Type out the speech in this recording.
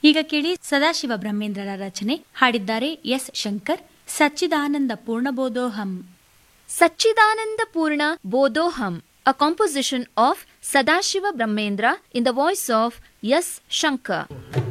ಈಗ ಕೇಳಿ ಸದಾಶಿವ ಬ್ರಹ್ಮೇಂದ್ರರ ರಚನೆ, ಹಾಡಿದ್ದಾರೆ ಎಸ್ ಶಂಕರ್. ಸಚ್ಚಿದಾನಂದ ಪೂರ್ಣ ಬೋಧೋಹಂ. ಸಚ್ಚಿದಾನಂದ ಪೂರ್ಣ ಬೋಧೋಹಂ, a composition of Sadashiva Brahmendra in the voice of S. Shankar.